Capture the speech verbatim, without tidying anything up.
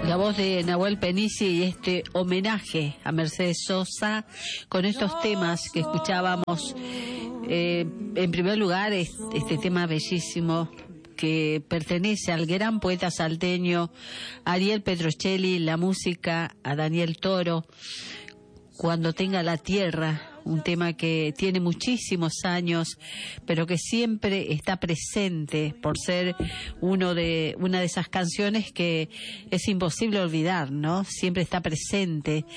La voz de Nahuel Penici y este homenaje a Mercedes Sosa con estos temas que escuchábamos. Eh, en primer lugar, este tema bellísimo que pertenece al gran poeta salteño Ariel Petrocelli, la música a Daniel Toro, Cuando tenga la tierra, un tema que tiene muchísimos años, pero que siempre está presente por ser uno de una de esas canciones que es imposible olvidar, ¿no? Siempre está presente